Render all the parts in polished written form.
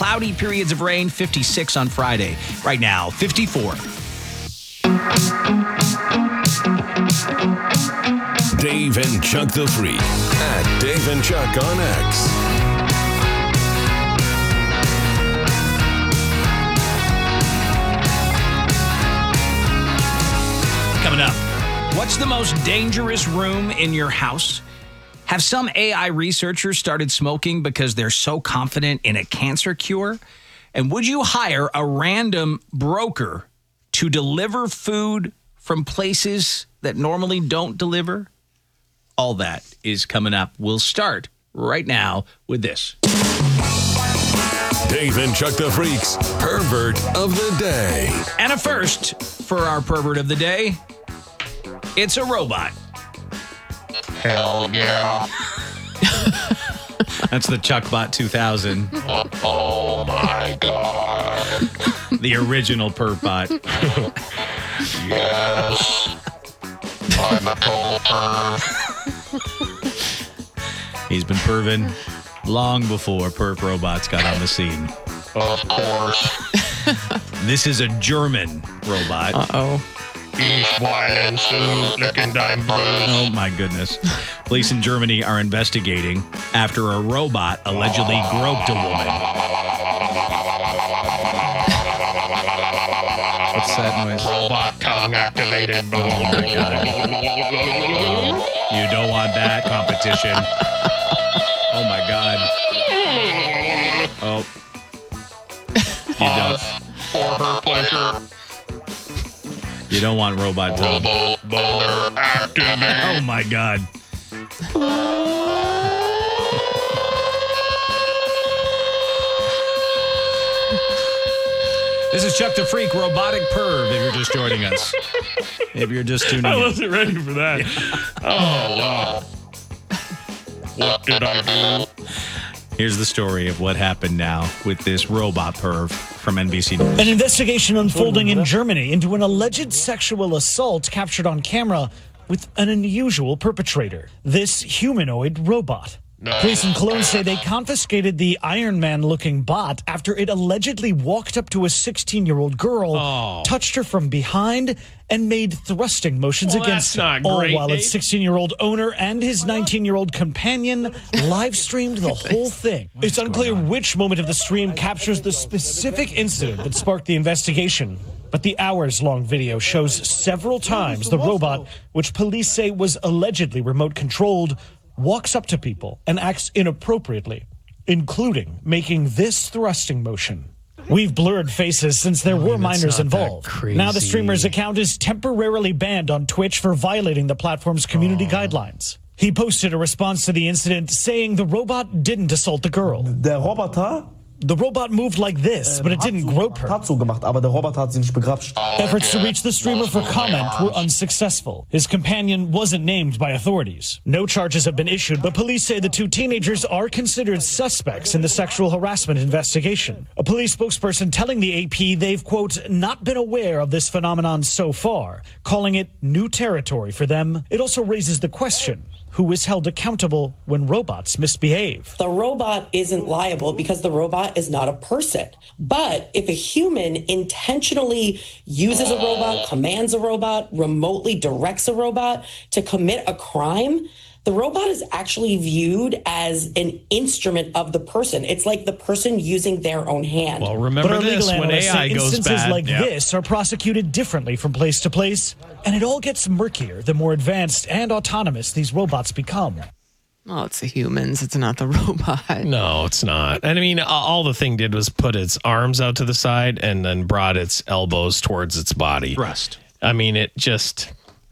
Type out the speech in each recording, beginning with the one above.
cloudy periods of rain, 56 on Friday. Right now, 54. Dave and Chuck the Freak at Dave and Chuck on X. Coming up, what's the most dangerous room in your house? Have some AI researchers started smoking because they're so confident in a cancer cure? And would you hire a random broker to deliver food from places that normally don't deliver? All that is coming up. We'll start right now with this. Dave and Chuck the Freak's Pervert of the Day. And a first for our Pervert of the Day, it's a robot. Hell yeah. That's the ChuckBot 2000. Oh my God. The original PervBot. Yes. I'm a total perv. He's been perving long before perv robots got on the scene. Of course. This is a German robot. Uh-oh. Ich weinen zu looking dein Bruce. Oh my goodness. Police in Germany are investigating after a robot allegedly groped a woman. What's that noise? Robot tongue activated. Oh my God. You don't want that competition. Oh my God. Oh. You don't. For her pleasure. You don't want robot tongue. Robo boner activate. Oh my God. This is Chuck the Freak, robotic perv, if you're just joining us. If you're just tuning in. I wasn't ready for that. Oh, wow. What did I do? Here's the story of what happened now with this robot perv from NBC News. An investigation unfolding in Germany into an alleged sexual assault captured on camera with an unusual perpetrator, this humanoid robot. Police in Cologne say they confiscated the Iron Man-looking bot after it allegedly walked up to a 16-year-old girl, touched her from behind, and made thrusting motions against her, not all great, while its Dave. 16-year-old owner and his 19-year-old companion live-streamed the whole thing. It's unclear which moment of the stream captures the specific incident that sparked the investigation. But the hours-long video shows several times the robot, which police say was allegedly remote-controlled, walks up to people and acts inappropriately, including making this thrusting motion. We've blurred faces since there were minors involved. Now the streamer's account is temporarily banned on Twitch for violating the platform's community guidelines. He posted a response to the incident saying the robot didn't assault the girl. Der Roboter The robot moved like this, but it didn't grope her. hat so gemacht, aber der Roboter hat sie nicht begrapscht. Efforts to reach the streamer for comment were unsuccessful. His companion wasn't named by authorities. No charges have been issued, but police say the two teenagers are considered suspects in the sexual harassment investigation. A police spokesperson telling the AP they've, quote, not been aware of this phenomenon so far, calling it new territory for them. It also raises the question, who is held accountable when robots misbehave? The robot isn't liable because the robot is not a person. But if a human intentionally uses a robot, commands a robot, remotely directs a robot to commit a crime, the robot is actually viewed as an instrument of the person. It's like the person using their own hand. Well, But remember our this, legal when analysts AI say goes instances bad. like yeah. this are prosecuted differently from place to place, and it all gets murkier the more advanced and autonomous these robots become. Well, it's the humans. It's not the robot. No, it's not. And I mean, all the thing did was put its arms out to the side and then brought its elbows towards its body. Thrust. I mean, it just,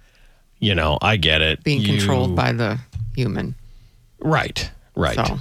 you know, I get it. Being controlled by the human. Right. So.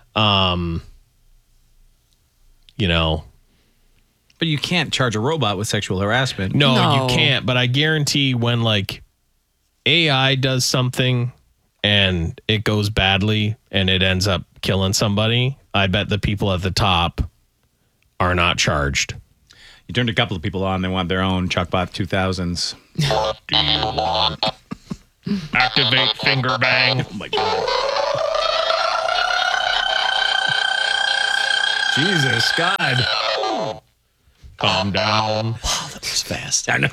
You know, But you can't charge a robot with sexual harassment. no, No. you can't. But I guarantee when like AI does something and it goes badly and it ends up killing somebody, I bet the people at the top are not charged. You turned a couple of people on. They want their own ChuckBot 2000s. What do you want? Activate finger bang. Oh, my God. Jesus, God. Calm down. It's fast. I know.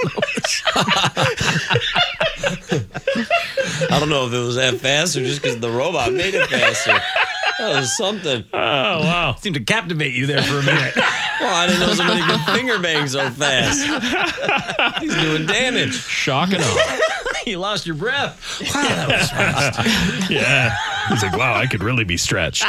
I don't know if it was that fast or just because the robot made it faster. That was something. Oh, wow. Seemed to captivate you there for a minute. Well, I didn't know somebody could finger bang so fast. He's doing damage. Shock and awe. You lost your breath. Wow, that was fast. Yeah. He's like, wow, I could really be stretched.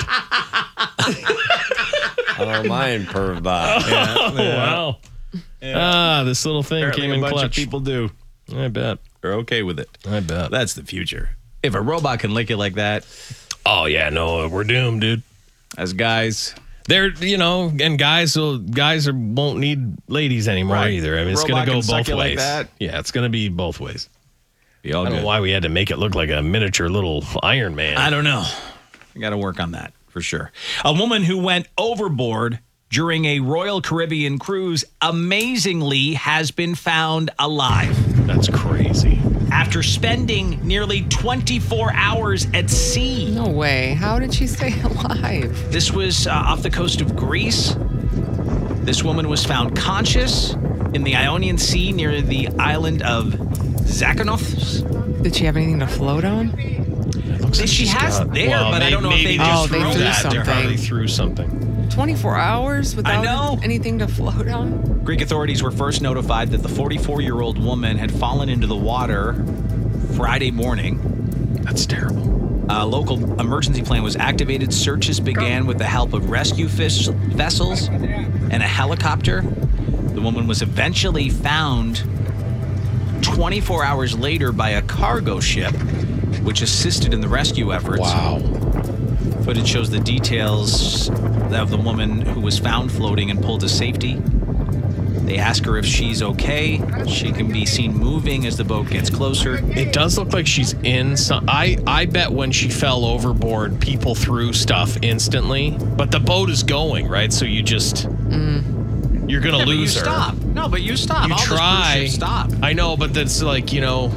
Oh, mine perv bot. Oh, wow. This little thing Apparently came in a bunch clutch. of people do. I bet. They're okay with it. I bet. That's the future. If a robot can lick it like that, Oh, yeah, no, we're doomed, dude. as guys, They're, and guys won't need ladies anymore Right. either. I mean, it's Robot going to go can suck both you like ways. that? Yeah, it's going to be both ways. be all I don't good. know why we had to make it look like a miniature little Iron Man. I don't know. I got to work on that for sure. A woman who went overboard during a Royal Caribbean cruise amazingly has been found alive That's crazy. after spending nearly 24 hours at sea. No way. How did she stay alive? This was off the coast of Greece. This woman was found conscious in the Ionian Sea near the island of Zakynthos. Did she have anything to float on? She has there, but I don't know if they just they threw threw that to something. her. They threw something. 24 hours without know. anything to float on? Greek authorities were first notified that the 44-year-old woman had fallen into the water Friday morning. That's terrible. A local emergency plan was activated. Searches began with the help of rescue vessels and a helicopter. The woman was eventually found 24 hours later by a cargo ship, which assisted in the rescue efforts. Wow. Footage shows the details of the woman who was found floating and pulled to safety. They ask her if she's okay. She can be seen moving as the boat gets closer. It does look like she's in some. I bet when she fell overboard, people threw stuff instantly. But the boat is going, right? So you just. You're going to Yeah, but lose you her. stop. No, but you stop. You All the cruise try. ships stop. I know, but that's like,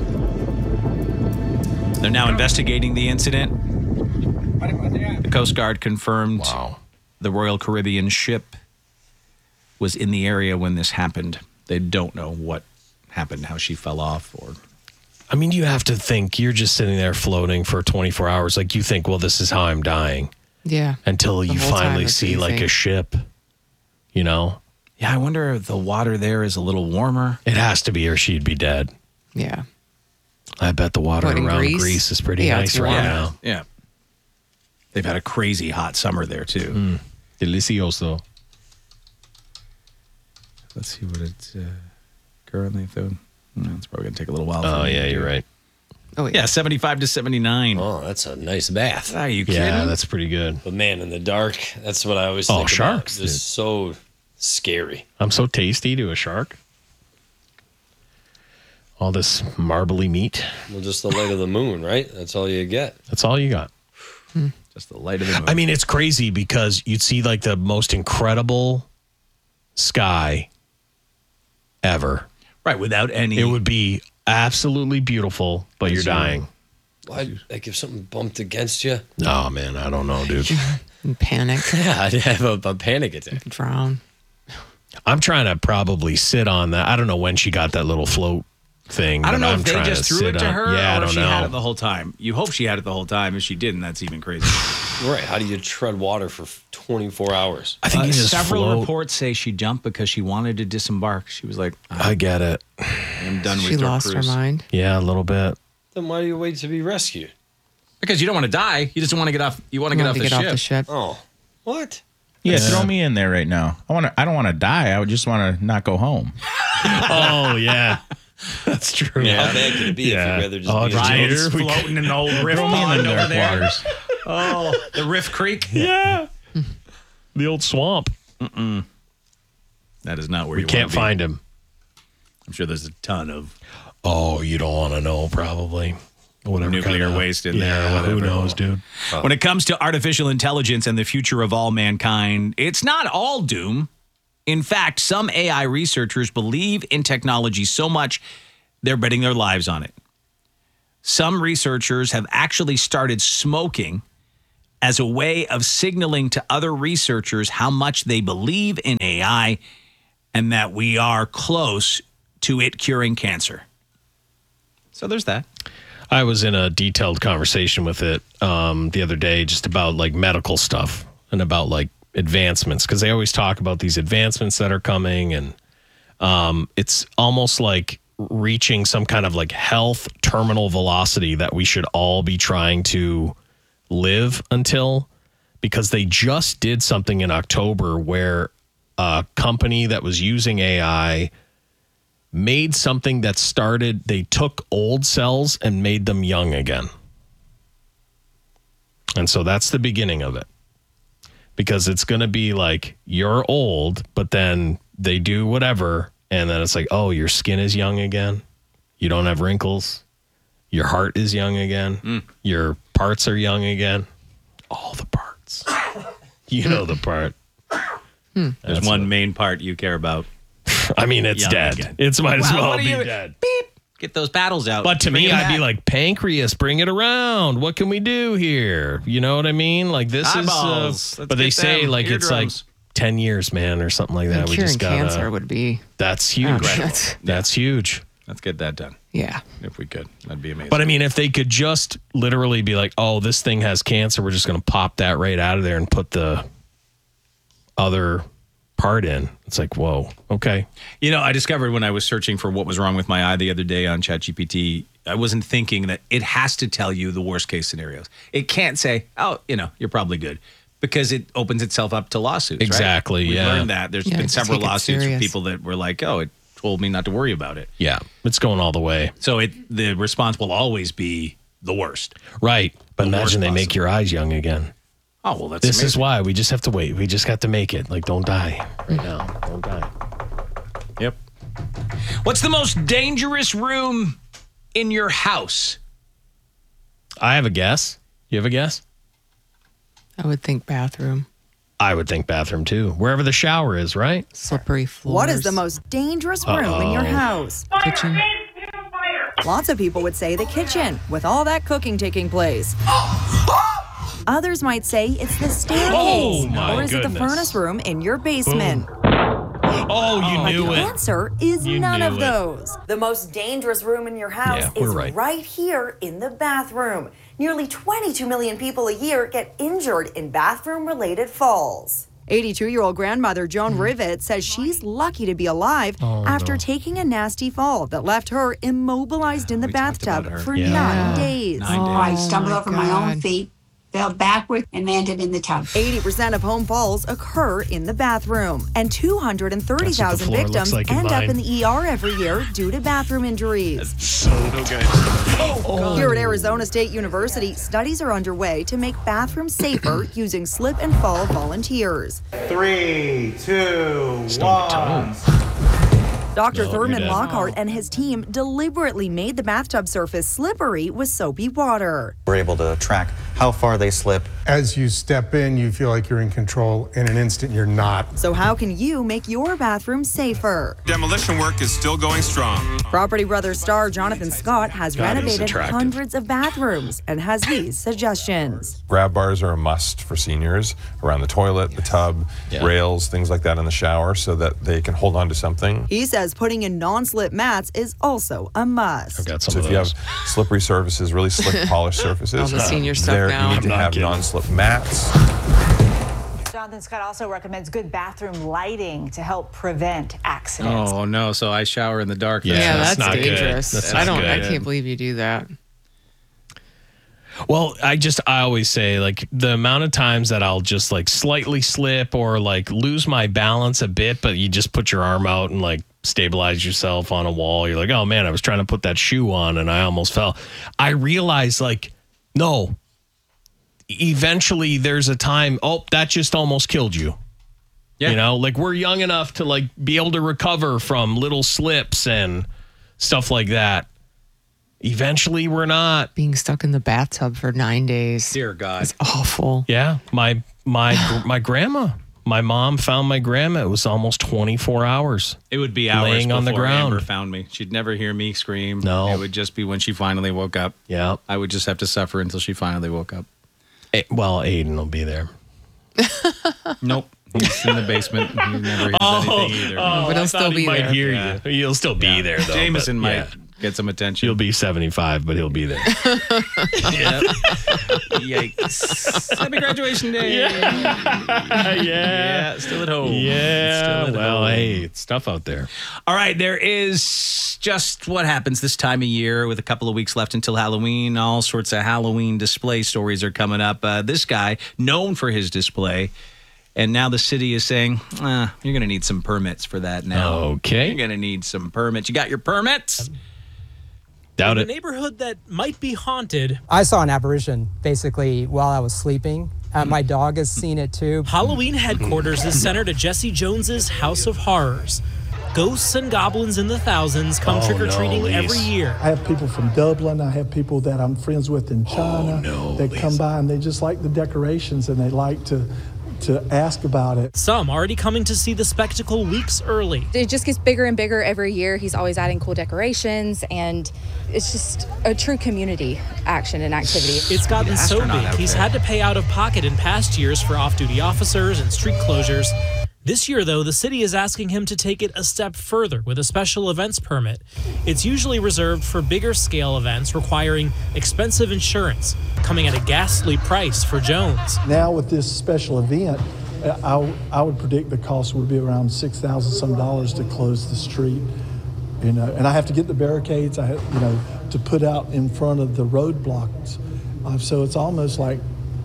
They're now investigating the incident. The Coast Guard confirmed the Royal Caribbean ship was in the area when this happened. They don't know what happened, how she fell off, or. I mean, you have to think you're just sitting there floating for 24 hours. Like you think, well, this is how I'm dying. Yeah. Until The you whole time finally it's see like easy. a ship, Yeah, I wonder if the water there is a little warmer. It has to be or she'd be dead. Yeah. I bet the water What, in around Greece? Greece is pretty Yeah, nice it's right warm. now. Yeah. They've had a crazy hot summer there, too. Delicioso. Let's see what it's currently doing. It's probably going to take a little while. Oh, yeah, you're right. Oh, Yeah, 75 to 79. Oh, that's a nice bath. Are you kidding? Yeah, that's pretty good. But man, in the dark, that's what I always Oh, think sharks, about. Just so scary. I'm so tasty to a shark. All this marbly meat. Well, just the light of the moon, right? That's all you get. That's all you got. Just the light of the moon. I mean, it's crazy because you'd see like the most incredible sky ever. Right, without any. It would be absolutely beautiful, but you're dying. Like if something bumped against you. Oh, man, I don't know, dude. And panic. Yeah, I'd have a panic attack. Drown. I'm trying to probably sit on that. I don't know when she got that little float thing. I don't but know I'm if they trying just to threw it sit to on- her Yeah, I or don't if she had know. it the whole time. You hope she had it the whole time. If she didn't, that's even crazy. Right. How do you tread water for 24 hours? I think you just several float. reports say she jumped because she wanted to disembark. She was like, I get it. I'm done She with your lost her cruise. mind. Yeah, a little bit. Then why do you wait to be rescued? Because you don't want to die. You just want to get off. You want to get, Wanted off, to the get ship. off the ship. Oh, what? Yeah, throw me in there right now. I don't want to die. I would just want to not go home. Oh, yeah. That's true. How bad could it be Yeah. if you'd rather just Oh, be just in here we floating in the old riff Throw me in pond the over dark there. waters. Oh, the Riff Creek. Yeah. The old swamp. That is not where We you can't want to find him. I'm sure there's a ton of Oh, you don't want to know, probably. Whatever nuclear kinda- waste in there. Yeah, Or whatever. who knows, dude? When it comes to artificial intelligence and the future of all mankind, it's not all doom. In fact, some AI researchers believe in technology so much they're betting their lives on it. Some researchers have actually started smoking as a way of signaling to other researchers how much they believe in AI and that we are close to it curing cancer. So there's that. I was in a detailed conversation with it the other day just about like medical stuff and about like advancements, because they always talk about these advancements that are coming, and it's almost like reaching some kind of like health terminal velocity that we should all be trying to live until, because they just did something in October where a company that was using AI made something that started, they took old cells and made them young again. And so that's the beginning of it. Because it's going to be like, you're old, but then they do whatever. And then it's like, oh, your skin is young again. You don't have wrinkles. Your heart is young again. Your parts are young again. All the parts. You know the part. There's one main part you care about. I mean, it's Young dead. again. It's might as well what do be you- dead. Beep. Get those battles out. But to Bring me, it I'd be back. like, pancreas, bring it around. What can we do here? You know what I mean? Like this Eyeballs. is, Let's but they get say them. like it's like Eardrums. 10 years, man, or something like that. And We curing just got cancer would be. That's huge. That's huge. Let's get that done. yeah. If we could. That'd be amazing. But I mean, if they could just literally be like, oh, this thing has cancer, we're just going to pop that right out of there and put the other part in. It's like, whoa, okay. You know, I discovered when I was searching for what was wrong with my eye the other day on ChatGPT, I wasn't thinking that it has to tell you the worst case scenarios. It can't say, oh, you're probably good, because it opens itself up to lawsuits. Exactly, Right? We yeah. learned that. There's Yeah, been to several take it lawsuits from serious. people that were like, oh, it told me not to worry about it. Yeah, it's going all the way. So the response will always be the worst. Right. But The imagine worst they make possible. your eyes young again. Oh, well, that's This amazing. is why we just have to wait. We just got to make it. Like, don't die right now. Don't die. Yep. What's the most dangerous room in your house? I have a guess. You have a guess? I would think bathroom. I would think bathroom too. Wherever the shower is, right? Slippery floors. What is the most dangerous room in your house? kitchen? Lots of people would say the kitchen, with all that cooking taking place. Others might say it's the staircase. Oh, my or is it the goodness. furnace room in your basement? Oh, you knew The it. answer is You none knew of it. those. The most dangerous room in your house Yeah, we're is right. here in the bathroom. Nearly 22 million people a year get injured in bathroom-related falls. 82-year-old grandmother Joan Rivet says she's lucky to be alive after taking a nasty fall that left her immobilized in the We talked about bathtub her. for Yeah. 9 days. 9 days. I stumbled over my own God. feet, fell backward, and landed in the tub. 80% of home falls occur in the bathroom, and 230,000 That's what the floor looks victims like in end up mine. in the ER every year due to bathroom injuries. So good. Here at Arizona State University, studies are underway to make bathrooms safer using slip and fall volunteers. 3, 2, Stomach tone. Dr. No, Thurman you're dead. Lockhart and his team deliberately made the bathtub surface slippery with soapy water. We're able to track how far they slip. As you step in, you feel like you're in control. In an instant, you're not. So how can you make your bathroom safer? Demolition work is still going strong. Property Brothers star Jonathan Scott has God, he's renovated attractive. hundreds of bathrooms and has these suggestions. Grab bars are a must for seniors around the toilet, the tub, rails, things like that in the shower so that they can hold on to something. He says putting in non-slip mats is also a must. I've got some So of if you those. have slippery surfaces, really slick polished surfaces, All the senior stuff there now. you need to I'm not have kidding. non-slip mats. Jonathan Scott also recommends good bathroom lighting to help prevent accidents. Oh, no. So I shower in the dark. Yeah, That's not good. dangerous. That's I not don't. I good. can't believe you do that. Well, I always say, like, the amount of times that I'll just like slightly slip or like lose my balance a bit, but you just put your arm out and like stabilize yourself on a wall. You're like, oh man, I was trying to put that shoe on and I almost fell. I realized, like, no, eventually there's a time, oh, that just almost killed you. Yeah. You know, like we're young enough to like be able to recover from little slips and stuff like that. Eventually we're not. Being stuck in the bathtub for 9 days. Dear God. It's awful. Yeah, my grandma, my mom found my grandma. It was almost 24 hours. It would be hours laying on the before ground. Amber found me. She'd never hear me scream. No. It would just be when she finally woke up. Yeah. I would just have to suffer until she finally woke up. Well, Aiden will be there. Nope. He's in the basement. He never hears anything either. But he'll still be might there. hear you. He'll still be there, though. Jameson but, might get some attention. He'll be 75, but he'll be there. Yep. Yikes. Happy graduation day. Yeah. Still at home. Yeah. Still at Well, home. hey, it's tough out there. All right, there is just what happens this time of year with a couple of weeks left until Halloween. All sorts of Halloween display stories are coming up. This guy, known for his display, and now the city is saying, you're going to need some permits for that now. Okay. You're going to need some permits. You got your permits? Doubt a it. neighborhood that might be haunted. I saw an apparition basically while I was sleeping. My dog has seen it too. Halloween headquarters is centered at Jesse Jones's House of Horrors. Ghosts and goblins in the thousands come trick-or-treating every year. I have people from Dublin. I have people that I'm friends with in China that come by, and they just like the decorations, and they like to ask about it. Some already coming to see the spectacle weeks early. It just gets bigger and bigger every year. He's always adding cool decorations, and it's just a true community action and activity. It's gotten so big, he's had to pay out of pocket in past years for off-duty officers and street closures. This year, though, the city is asking him to take it a step further with a special events permit. It's usually reserved for bigger scale events requiring expensive insurance, coming at a ghastly price for Jones. Now with this special event, I would predict the cost would be around $6,000 some to close the street. And I have to get the barricades, I have, to put out in front of the roadblocks. So it's almost like,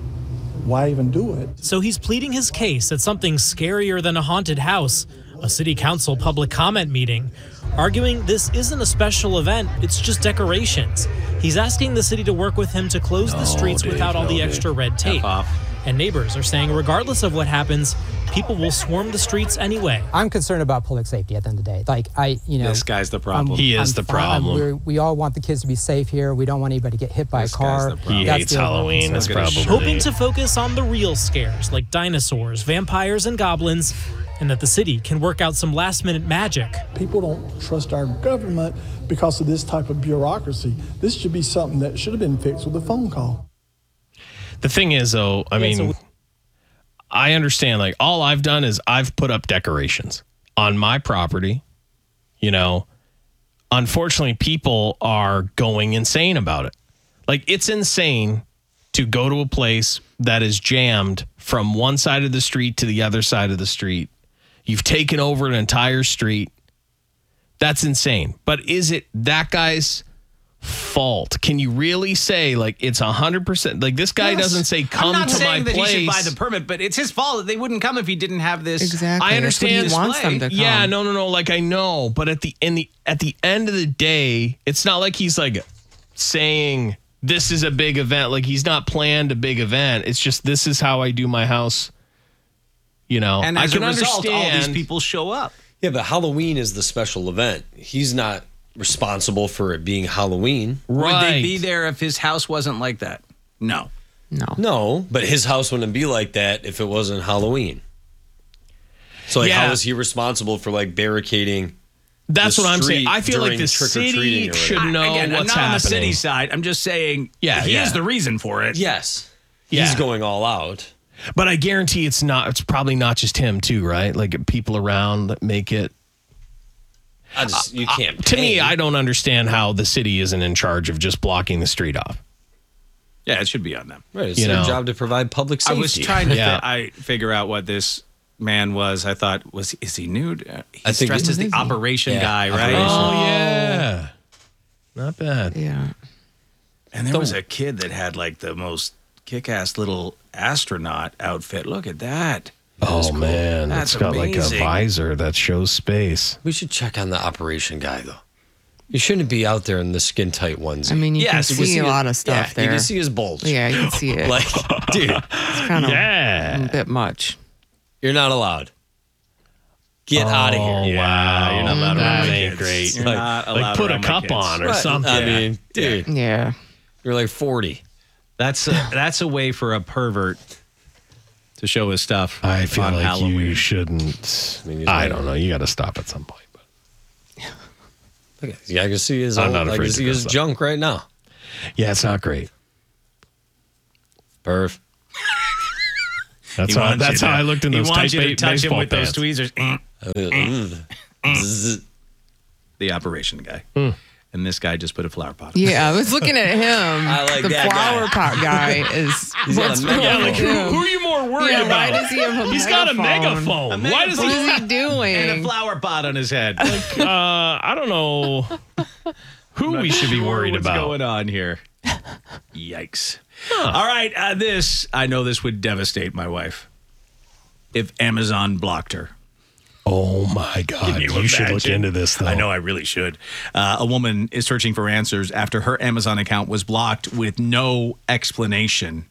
why even do it? So he's pleading his case at something scarier than a haunted house, a city council public comment meeting, arguing this isn't a special event, it's just decorations. He's asking the city to work with him to close the streets without all the extra red tape. And neighbors are saying regardless of what happens, people will swarm the streets anyway. I'm concerned about public safety at the end of the day. Like, This guy's the problem. He is the problem. We all want the kids to be safe here. We don't want anybody to get hit by a car. He hates Halloween. That's probably hoping to focus on the real scares like dinosaurs, vampires, and goblins, and that the city can work out some last-minute magic. People don't trust our government because of this type of bureaucracy. This should be something that should have been fixed with a phone call. The thing is, though, I mean, I understand, like, all I've done is I've put up decorations on my property. Unfortunately, people are going insane about it. Like, it's insane to go to a place that is jammed from one side of the street to the other side of the street. You've taken over an entire street. That's insane. But is it that guy's fault? Can you really say, like, it's 100%? Like, this guy doesn't say, come to my place. I'm not saying that he should buy the permit, but it's his fault that they wouldn't come if he didn't have this. Exactly. I understand. He wants them to come. Yeah, no. Like, I know. But at the end of the day, it's not like he's, like, saying this is a big event. Like, he's not planned a big event. It's just, this is how I do my house. And as I can a result, understand. all these people show up. Yeah, but Halloween is the special event. He's not responsible for it being Halloween. Would they be there if his house wasn't like that? No. No, but his house wouldn't be like that if it wasn't Halloween. So how is he responsible for barricading? That's the what I'm saying. street I feel like during the trick-or-treating city or should whatever? know Again, I'm what's not happening. on the city side. I'm just saying he is the reason for it. Yes. Yeah. He's going all out. But I guarantee it's probably not just him too, right? Like, people around that make it. You can't. To me, I don't understand how the city isn't in charge of just blocking the street off. Yeah, it should be on them. Right, it's their job to provide public safety. I was trying to figure out what this man was. I thought, is he nude? He's dressed as the operation guy, right? Oh, yeah. Not bad. Yeah. And there was a kid that had the most kick-ass little astronaut outfit. Look at that. Oh, man. That's it's got amazing. like a visor that shows space. We should check on the operation guy, though. You shouldn't be out there in the skin-tight onesie. I mean, you can see a lot of stuff there. You can see his bulge. Yeah, you can see it. Dude. It's kind of a bit much. You're not allowed. Get out of here. Oh, wow. You're not allowed that around ain't kids. great. You're not allowed put a around my cup kids. on or Right. something. I mean, dude. Yeah. You're 40. That's a way for a pervert to show his stuff. I feel on like Halloween. you shouldn't. I don't know. You got to stop at some point. But Yeah, I can see his, I'm not his afraid to go junk right now. yeah, it's not great. Perv. That's how I looked in those tight He wants you to touch him with pants. those tweezers. The operation guy. And this guy just put a flower pot. Yeah, I was looking at him. I like the that flower guy. pot guy is. He's got a megaphone. Who are you more worried Yeah, about? why does he have a He's got a megaphone? megaphone. Why does What he? is he doing? And a flower pot on his head. I don't know who we should be worried What's about. going on here? Yikes. All right, I know this would devastate my wife if Amazon blocked her. Oh my God! You should look into this, though. I know I really should. A woman is searching for answers after her Amazon account was blocked with no explanation.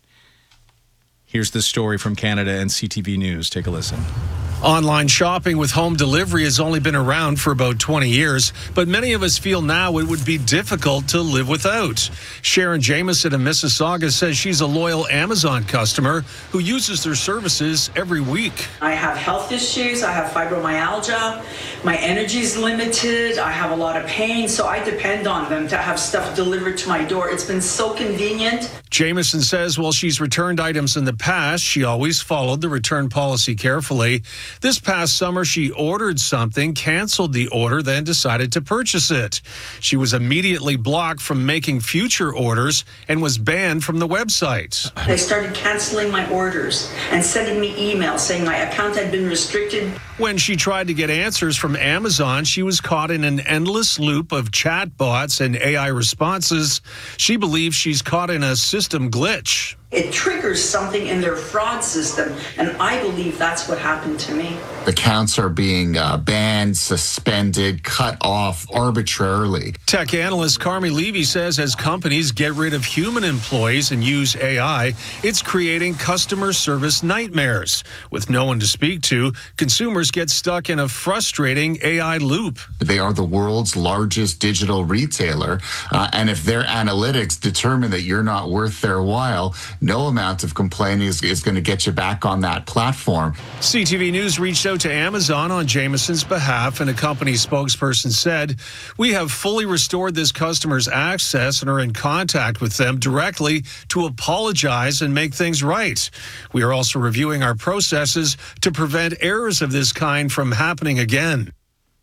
Here's the story from Canada and CTV News. Take a listen. Online shopping with home delivery has only been around for about 20 years, but many of us feel now it would be difficult to live without. Sharon Jameson in Mississauga says she's a loyal Amazon customer who uses their services every week. I have health issues, I have fibromyalgia, my energy is limited, I have a lot of pain, so I depend on them to have stuff delivered to my door. It's been so convenient. Jameson says while she's returned items in the past, she always followed the return policy carefully. This past summer, she ordered something, canceled the order, then decided to purchase it. She was immediately blocked from making future orders and was banned from the website. They started canceling my orders and sending me emails saying my account had been restricted. When she tried to get answers from Amazon, she was caught in an endless loop of chatbots and AI responses. She believes she's caught in a system glitch. It triggers something in their fraud system, and I believe that's what happened to me. Accounts are being banned, suspended, cut off arbitrarily. Tech analyst Carmi Levy says as companies get rid of human employees and use AI, it's creating customer service nightmares. With no one to speak to, consumers get stuck in a frustrating AI loop. They are the world's largest digital retailer, and if their analytics determine that you're not worth their while, no amount of complaining is going to get you back on that platform. CTV News reached out to Amazon on Jameson's behalf, and a company spokesperson said, "We have fully restored this customer's access and are in contact with them directly to apologize and make things right. We are also reviewing our processes to prevent errors of this kind from happening again."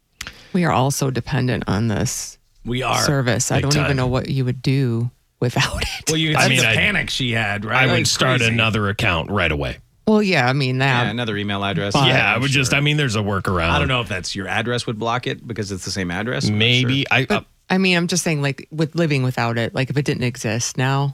We are also dependent on this service. I don't even know what you would do without it. Well, you can see the panic she had, right? I would start another account right away. Well, yeah, I mean that. Yeah, another email address. Yeah, I would just. I mean, there's a workaround. I don't know if that's your address would block it because it's the same address. Maybe I mean, I'm just saying, like with living without it, like if it didn't exist now,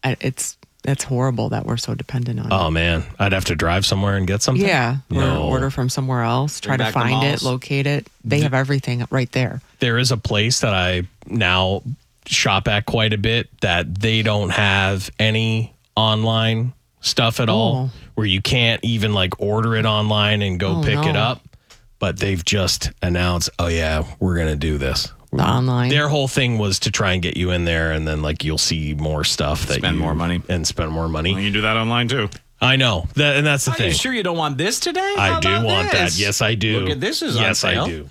that's horrible that we're so dependent on it. Oh man, I'd have to drive somewhere and get something. Yeah, or No. order from somewhere else. Try Bring to back the find it, malls. locate it. They have everything right there. There is a place that I now shop at quite a bit that they don't have any online stuff at all, where you can't even like order it online and go pick it up. But they've just announced, oh yeah, we're going to do this. The online. Their whole thing was to try and get you in there, and then like you'll see more stuff that Spend more money. and spend more money. Well, you can do that online too. I know and that's the Are thing. you sure you don't want this today? I How do about want this? that. Yes, I do. Look at this is on yes, sale. I do.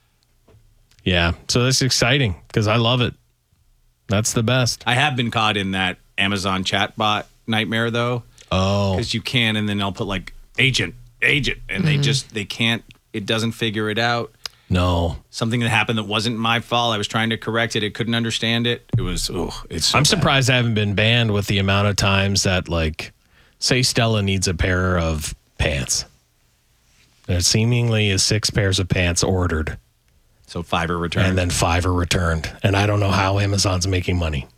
Yeah, so that's exciting because I love it. That's the best. I have been caught in that Amazon chatbot nightmare though. Oh, because you can, and then they'll put like agent, and they can't. It doesn't figure it out. No, something that happened that wasn't my fault. I was trying to correct it. It couldn't understand it. It was. It's. So I'm bad. surprised I haven't been banned with the amount of times that, like, say Stella needs a pair of pants. There seemingly is 6 pairs of pants ordered. So 5 are returned. And then 5 are returned. And I don't know how Amazon's making money.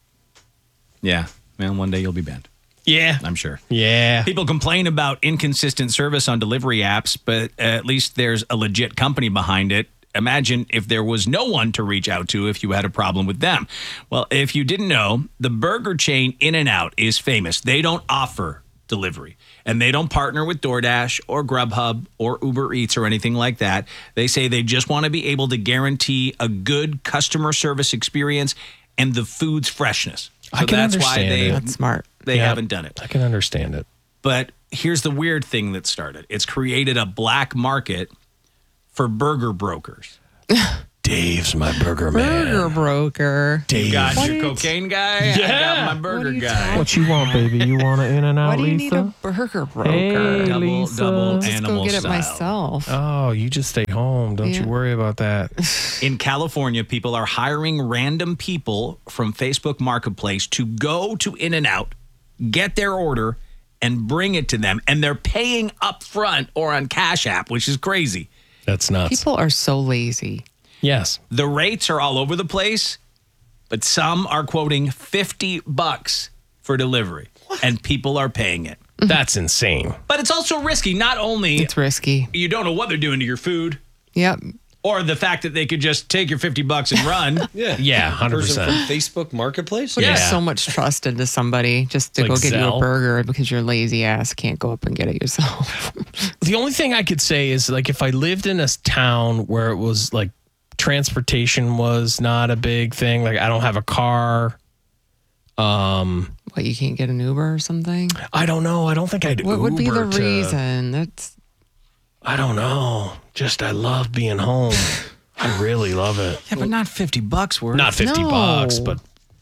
Yeah. Man, one day you'll be banned. Yeah. I'm sure. Yeah. People complain about inconsistent service on delivery apps, but at least there's a legit company behind it. Imagine if there was no one to reach out to if you had a problem with them. Well, if you didn't know, the burger chain In-N-Out is famous. They don't offer delivery, and they don't partner with DoorDash or Grubhub or Uber Eats or anything like that. They say they just want to be able to guarantee a good customer service experience and the food's freshness. So I can that's why understand they it. That's smart. They haven't done it. I can understand it. But here's the weird thing that started. It's created a black market for burger brokers. Dave's my burger man. Burger broker. Dave. You got What your is- cocaine guy? Yeah. I got my burger guy. What you want, baby? You want an In-N-Out, Why do you Lisa? need a burger broker? Hey, Double Lisa. Just animal go get style. it myself. Oh, you just stay home. Don't you Yeah. worry about that. In California, people are hiring random people from Facebook Marketplace to go to In-N-Out, get their order, and bring it to them. And they're paying up front or on Cash App, which is crazy. That's nuts. People are so lazy. Yes. The rates are all over the place, but some are quoting $50 for delivery, and people are paying it. That's insane. But it's also risky. Not only It's risky. you don't know what they're doing to your food, Yep. or the fact that they could just take your $50 and run. Yeah. Yeah, Person 100%. from Facebook Marketplace? Putting Yeah. so much trust into somebody just to Like go get you Zelle. a burger because your lazy ass can't go up and get it yourself. The only thing I could say is like if I lived in a town where it was like transportation was not a big thing, like I don't have a car. What, you can't get an Uber or something? I don't know. I don't think I'd What would be the Uber to- reason? That's I don't know. Just I love being home. I really love it. Yeah, but not $50 worth. Not $50, No. but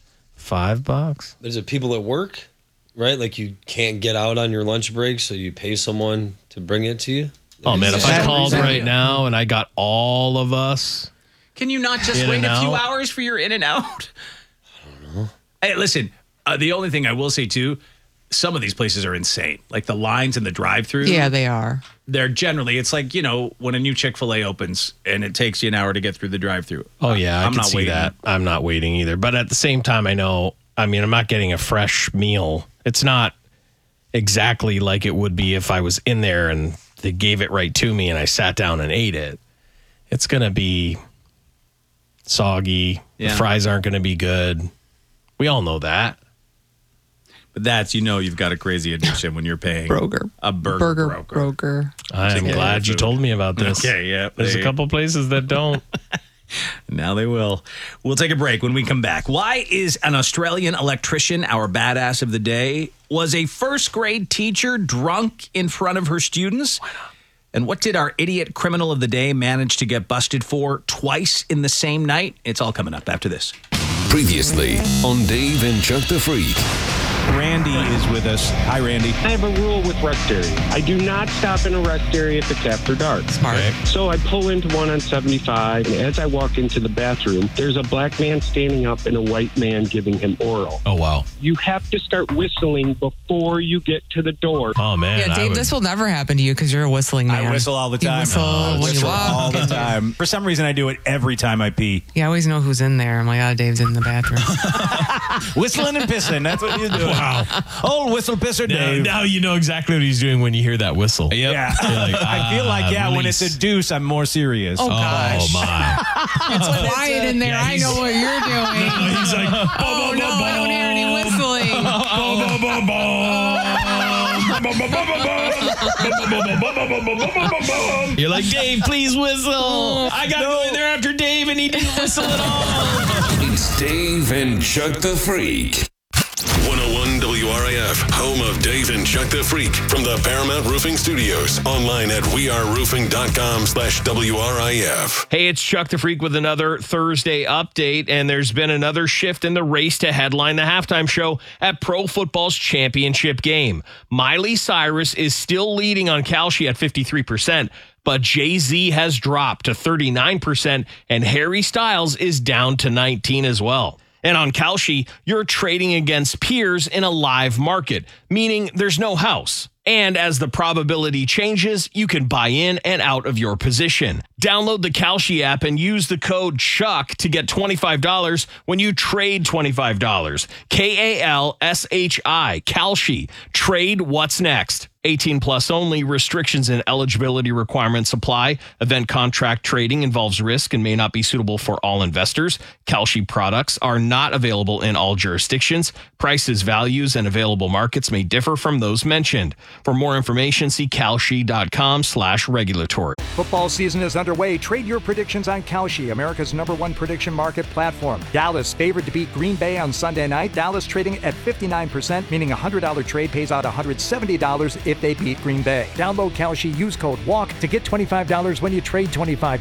$5. There's people at work, right? Like you can't get out on your lunch break, so you pay someone to bring it to you. Oh man, if I That called reason- right now and I got all of us, Can you not just In wait and a few out? hours for your In-N-Out? I don't know. Hey, listen, the only thing I will say too, some of these places are insane. Like the lines in the drive-thru. yeah, they are. They're generally, it's like, when a new Chick-fil-A opens and it takes you an hour to get through the drive-thru. oh yeah, I I'm can not see waiting. that. I'm not waiting either. But at the same time, I know. I mean, I'm not getting a fresh meal. It's not exactly like it would be if I was in there and they gave it right to me and I sat down and ate it. It's gonna be soggy. Yeah. The fries aren't gonna be good. We all know that. But that's, you've got a crazy addiction when you're paying a burger broker. I'm glad you told me about this. Okay, yeah. There's a couple places that don't. Now they will. We'll take a break when we come back. Why is an Australian electrician our badass of the day? Was a first grade teacher drunk in front of her students? Why not? And what did our idiot criminal of the day manage to get busted for twice in the same night? It's all coming up after this. Previously on Dave and Chuck the Freak. Randy is with us. Hi, Randy. I have a rule with rest area. I do not stop in a rest area if it's after dark. Smart. So I pull into one on 75, and as I walk into the bathroom, there's a black man standing up and a white man giving him oral. Oh, wow. You have to start whistling before you get to the door. Oh, man. Yeah, Dave, this will never happen to you because you're a whistling man. I whistle all the time. You whistle when you walk. all the time. For some reason, I do it every time I pee. You always know who's in there. I'm like, Dave's in the bathroom. Whistling and pissing. That's what you do. Wow. Old whistle pisser Dave. Now you know exactly what he's doing when you hear that whistle. Yep. Yeah. You're like, I feel like, when release. it's a deuce, I'm more serious. Oh, gosh. Oh, my. It's quiet in there. Yeah, I know what you're doing. No, he's like, oh, no, I don't hear any whistling. You're like, Dave, please whistle. I got to go in there after Dave, and he didn't whistle at all. It's Dave and Chuck the Freak. 101 WRIF, home of Dave and Chuck the Freak, from the Paramount Roofing Studios. Online at weareroofing.com/WRIF. Hey, it's Chuck the Freak with another Thursday update, and there's been another shift in the race to headline the halftime show at pro football's championship game. Miley Cyrus is still leading on Kalshi at 53%, but Jay-Z has dropped to 39%, and Harry Styles is down to 19 as well. And on Kalshi, you're trading against peers in a live market, meaning there's no house. And as the probability changes, you can buy in and out of your position. Download the Kalshi app and use the code CHUCK to get $25 when you trade $25. KALSHI, Kalshi. Trade what's next. 18 plus only. Restrictions and eligibility requirements apply. Event contract trading involves risk and may not be suitable for all investors. Kalshi products are not available in all jurisdictions. Prices, values, and available markets may differ from those mentioned. For more information, see Kalshi.com/regulatory. Football season is underway. Trade your predictions on Kalshi, America's #1 prediction market platform. Dallas favored to beat Green Bay on Sunday night. Dallas trading at 59%, meaning a $100 trade pays out $170 if if they beat Green Bay. Download Kalshi, use code WALK to get $25 when you trade $25.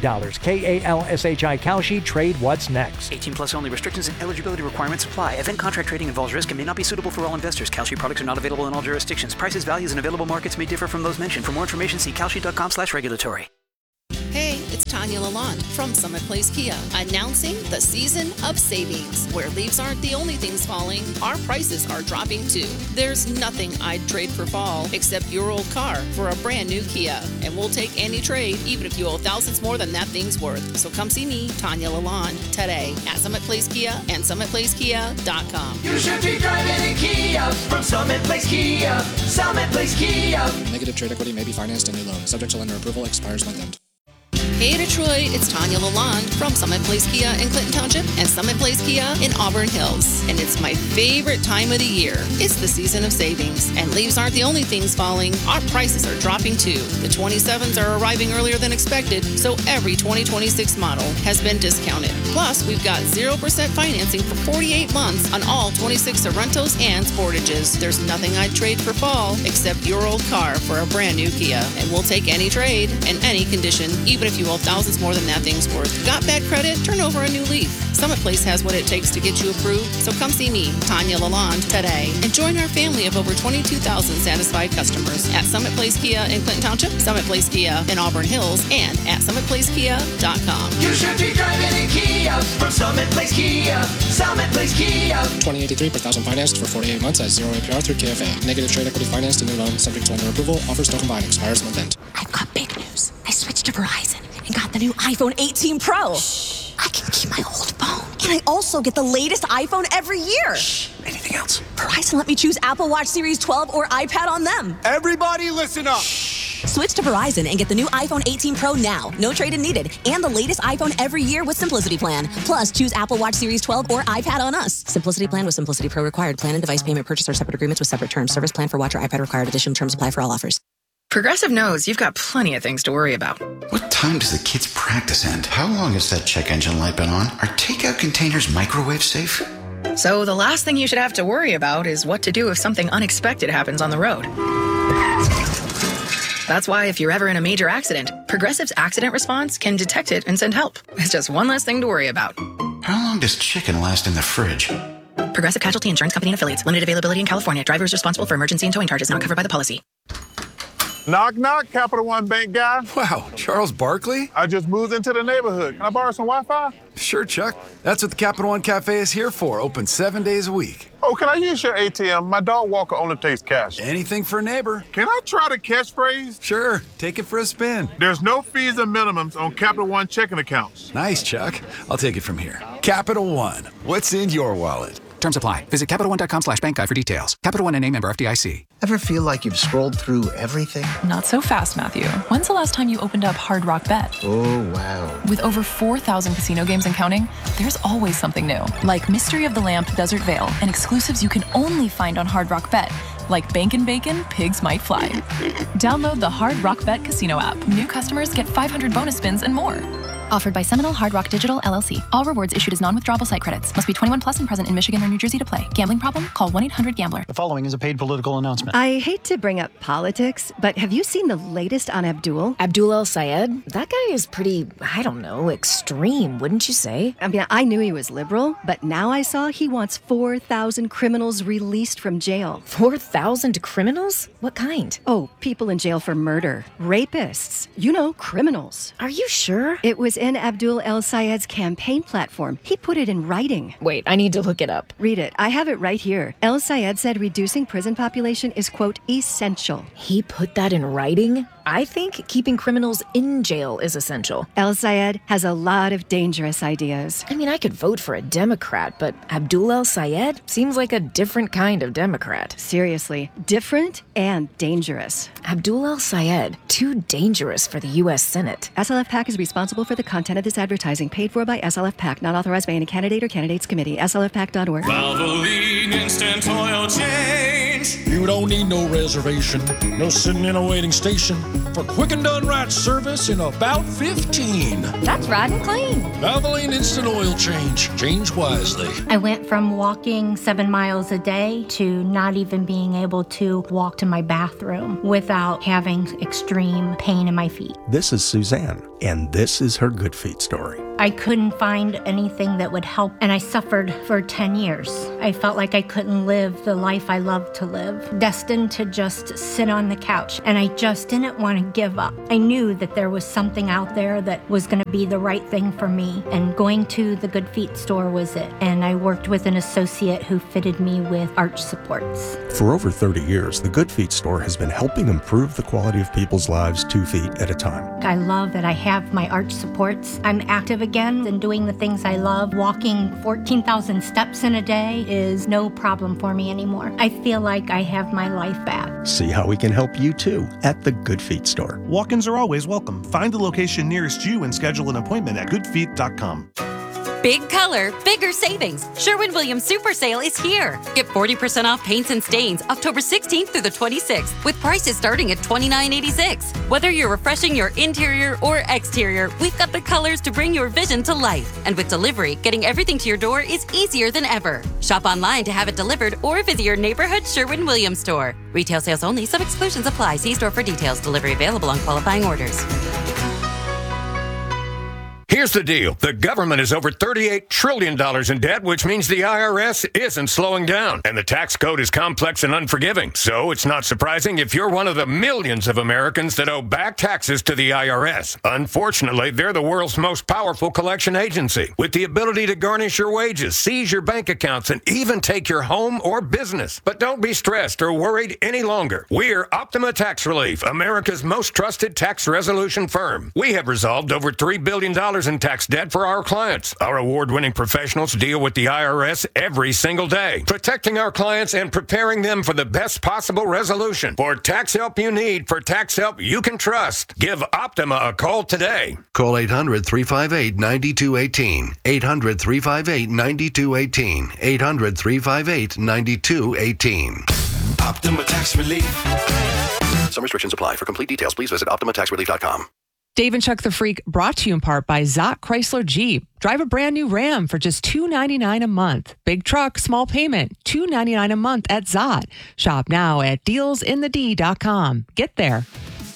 KALSHI Kalshi, trade what's next. 18 plus only. Restrictions and eligibility requirements apply. Event contract trading involves risk and may not be suitable for all investors. Kalshi products are not available in all jurisdictions. Prices, values, and available markets may differ from those mentioned. For more information, see kalshi.com/regulatory. Hey, it's Tanya Lalonde from Summit Place Kia, announcing the season of savings. Where leaves aren't the only things falling, our prices are dropping too. There's nothing I'd trade for fall except your old car for a brand new Kia. And we'll take any trade, even if you owe thousands more than that thing's worth. So come see me, Tanya Lalonde, today at Summit Place Kia and SummitPlaceKia.com. You should be driving a Kia from Summit Place Kia. Summit Place Kia. Negative trade equity may be financed in new loan. Subject to lender approval. Expires month end. Hey Detroit, it's Tanya Lalonde from Summit Place Kia in Clinton Township and Summit Place Kia in Auburn Hills. And it's my favorite time of the year. It's the season of savings. And leaves aren't the only things falling. Our prices are dropping too. The 27s are arriving earlier than expected, so every 2026 model has been discounted. Plus, we've got 0% financing for 48 months on all 26 Sorrentos and Sportages. There's nothing I'd trade for fall except your old car for a brand new Kia. And we'll take any trade in any condition, even if you owe thousands more than that thing's worth. Got bad credit? Turn over a new leaf. Summit Place has what it takes to get you approved, so come see me, Tanya Lalonde, today and join our family of over 22,000 satisfied customers at Summit Place Kia in Clinton Township, Summit Place Kia in Auburn Hills, and at SummitPlaceKia.com. You should be driving a Kia from Summit Place Kia. Summit Place Kia. 2083 per thousand financed for 48 months at 0 APR through KFA. Negative trade equity financed in new loan. Subject to lender approval. Offers don't combine. Expires month end. I've got big news. I switched to Verizon and got the new iPhone 18 Pro. Shh. I can keep my old phone. And I also get the latest iPhone every year. Shh. Anything else? Verizon let me choose Apple Watch Series 12 or iPad on them. Everybody listen up. Shh. Switch to Verizon and get the new iPhone 18 Pro now. No trade-in needed. And the latest iPhone every year with Simplicity Plan. Plus, choose Apple Watch Series 12 or iPad on us. Simplicity Plan with Simplicity Pro required. Plan and device payment purchase are separate agreements with separate terms. Service plan for watch or iPad required. Additional terms apply for all offers. Progressive knows you've got plenty of things to worry about. What time does the kids' practice end? How long has that check engine light been on? Are takeout containers microwave safe? So the last thing you should have to worry about is what to do if something unexpected happens on the road. That's why if you're ever in a major accident, Progressive's accident response can detect it and send help. It's just one less thing to worry about. How long does chicken last in the fridge? Progressive Casualty Insurance Company and Affiliates. Limited availability in California. Drivers responsible for emergency and towing charges not covered by the policy. Knock, knock, Capital One Bank guy. Wow, Charles Barkley? I just moved into the neighborhood. Can I borrow some Wi-Fi? Sure, Chuck. That's what the Capital One Cafe is here for. Open 7 days a week. Oh, can I use your ATM? My dog walker only takes cash. Anything for a neighbor. Can I try the catchphrase? Sure, take it for a spin. There's no fees and minimums on Capital One checking accounts. Nice, Chuck. I'll take it from here. Capital One. What's in your wallet? Terms apply. Visit CapitalOne.com/bankguide for details. Capital One, a member FDIC. Ever feel like you've scrolled through everything? Not so fast, Matthew. When's the last time you opened up Hard Rock Bet? Oh, wow. With over 4,000 casino games and counting, there's always something new. Like Mystery of the Lamp Desert Vale and exclusives you can only find on Hard Rock Bet. Like Bankin' Bacon, Pigs Might Fly. Download the Hard Rock Bet Casino app. New customers get 500 bonus spins and more. Offered by Seminole Hard Rock Digital, LLC. All rewards issued as non-withdrawable site credits. Must be 21 plus and present in Michigan or New Jersey to play. Gambling problem? Call 1-800-GAMBLER. The following is a paid political announcement. I hate to bring up politics, but have you seen the latest on Abdul? Abdul El-Sayed? That guy is pretty, I don't know, extreme, wouldn't you say? I mean, I knew he was liberal, but now I saw he wants 4,000 criminals released from jail. 4,000 criminals? What kind? Oh, people in jail for murder. Rapists. You know, criminals. Are you sure? It was in Abdul El-Sayed's campaign platform. He put it in writing. Wait, I need to look it up. Read it. I have it right here. El-Sayed said reducing prison population is, quote, essential. He put that in writing? I think keeping criminals in jail is essential. El-Sayed has a lot of dangerous ideas. I mean, I could vote for a Democrat, but Abdul El-Sayed seems like a different kind of Democrat. Seriously, different and dangerous. Abdul El-Sayed, too dangerous for the U.S. Senate. SLF PAC is responsible for the content of this advertising, paid for by SLF PAC, not authorized by any candidate or candidates committee. SLFPAC.org. Valvoline Instant Oil Change. savings. You don't need no reservation, no sitting in a waiting station for quick and done right service in about 15. That's right and clean. Valvoline Instant Oil Change. Change wisely. I went from walking 7 miles a day to not even being able to walk to my bathroom without having extreme pain in my feet. This is Suzanne, and this is her Good Feet story. I couldn't find anything that would help, and I suffered for 10 years. I felt like I couldn't live the life I loved to live, destined to just sit on the couch, and I just didn't want to give up. I knew that there was something out there that was going to be the right thing for me, and going to the Good Feet store was it. And I worked with an associate who fitted me with arch supports. For over 30 years, the Good Feet store has been helping improve the quality of people's lives 2 feet at a time. I love that I have my arch supports. I'm active again and doing the things I love. Walking 14,000 steps in a day is no problem for me anymore. I feel like I have my life back. See how we can help you too at the Good Feet store. Walk-ins are always welcome. Find the location nearest you and schedule an appointment at goodfeet.com. Big color, bigger savings. Sherwin-Williams Super Sale is here. Get 40% off paints and stains October 16th through the 26th with prices starting at $29.86. Whether you're refreshing your interior or exterior, we've got the colors to bring your vision to life. And with delivery, getting everything to your door is easier than ever. Shop online to have it delivered or visit your neighborhood Sherwin-Williams store. Retail sales only. Some exclusions apply. See store for details. Delivery available on qualifying orders. Here's the deal. The government is over $38 trillion in debt, which means the IRS isn't slowing down. And the tax code is complex and unforgiving. So it's not surprising if you're one of the millions of Americans that owe back taxes to the IRS. Unfortunately, they're the world's most powerful collection agency, with the ability to garnish your wages, seize your bank accounts, and even take your home or business. But don't be stressed or worried any longer. We're Optima Tax Relief, America's most trusted tax resolution firm. We have resolved over $3 billion in tax debt for our clients. Our award-winning professionals deal with the IRS every single day, protecting our clients and preparing them for the best possible resolution. For tax help you need, for tax help you can trust, give Optima a call today. Call 800-358-9218. 800-358-9218. 800-358-9218. Optima Tax Relief. Some restrictions apply. For complete details, please visit OptimaTaxRelief.com. Dave and Chuck the Freak brought to you in part by Zott Chrysler Jeep. Drive a brand new Ram for just $299 a month. Big truck, small payment, $299 a month at Zott. Shop now at dealsinthed.com. Get there.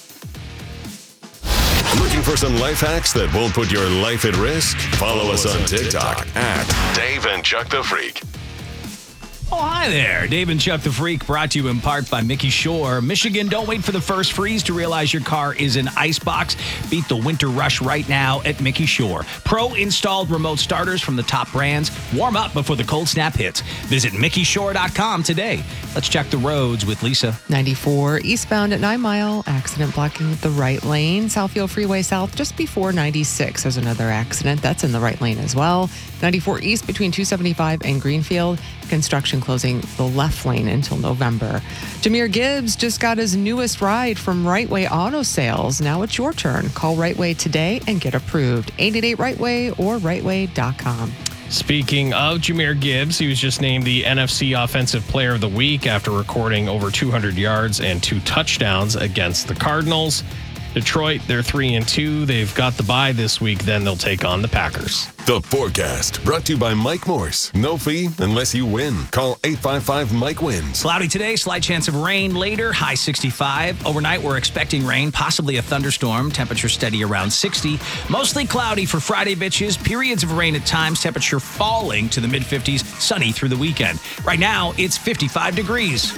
Looking for some life hacks that won't put your life at risk? Follow us on TikTok at Dave and Chuck the Freak. Oh, hi there. Dave and Chuck the Freak brought to you in part by Mickey Shore. Michigan, don't wait for the first freeze to realize your car is an icebox. Beat the winter rush right now at Mickey Shore. Pro-installed remote starters from the top brands. Warm up before the cold snap hits. Visit MickeyShore.com today. Let's check the roads with Lisa. 94 eastbound at 9 Mile. Accident blocking the right lane. Southfield Freeway South just before 96. There's another accident. That's in the right lane as well. 94 east between 275 and Greenfield. Construction closing the left lane until November. Jameer Gibbs just got his newest ride from Right Way Auto Sales. Now it's your turn. Call Right Way today and get approved. 888 Right Way or rightway.com. Speaking of Jameer Gibbs, he was just named the NFC Offensive Player of the Week after recording over 200 yards and 2 touchdowns against the Cardinals. Detroit, they're 3-2. They've got the bye this week. Then they'll take on the Packers. The Forecast, brought to you by Mike Morse. No fee unless you win. Call 855-MIKE-WINS. Cloudy today, slight chance of rain later, high 65. Overnight, we're expecting rain, possibly a thunderstorm. Temperature steady around 60. Mostly cloudy for Friday, bitches. Periods of rain at times. Temperature falling to the mid-50s. Sunny through the weekend. Right now, it's 55 degrees.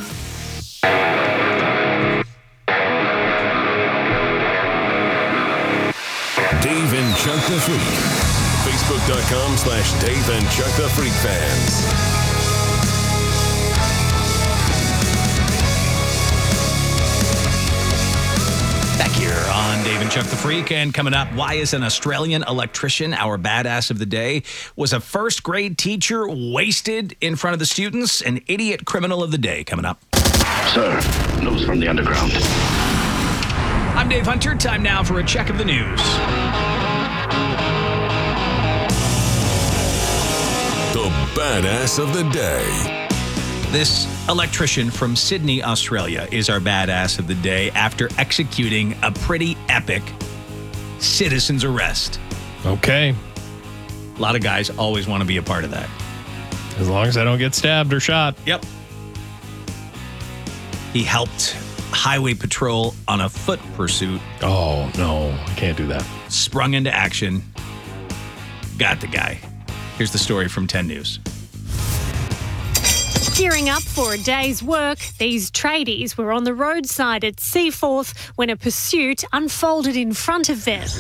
Dave and Chuck the Freak. Facebook.com/Dave and Chuck the Freak fans. Back here on Dave and Chuck the Freak, and coming up, why is an Australian electrician our badass of the day? Was a first grade teacher wasted in front of the students? An idiot criminal of the day coming up. Sir, news from the underground. I'm Dave Hunter. Time now for a check of the news. The badass of the day. This electrician from Sydney, Australia, is our badass of the day after executing a pretty epic citizen's arrest. Okay. A lot of guys always want to be a part of that. As long as I don't get stabbed or shot. Yep. He helped Highway Patrol on a foot pursuit. Oh, no. I can't do that. Sprung into action. Got the guy. Here's the story from 10 News. Gearing up for a day's work, these tradies were on the roadside at Seaforth when a pursuit unfolded in front of them.